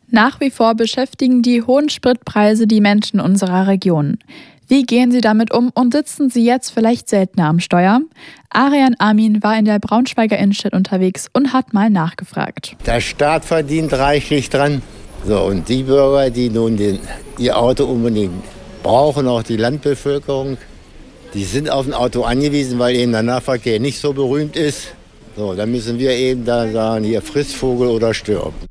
Nach wie vor beschäftigen die hohen Spritpreise die Menschen unserer Region. Wie gehen sie damit um und sitzen sie jetzt vielleicht seltener am Steuer? Arian Amin war in der Braunschweiger Innenstadt unterwegs und hat mal nachgefragt. Der Staat verdient reichlich dran. So, und die Bürger, die nun ihr Auto unbedingt brauchen, auch die Landbevölkerung, die sind auf ein Auto angewiesen, weil eben der Nahverkehr nicht so berühmt ist. So, dann müssen wir eben da sagen, hier friss Vogel oder stirb.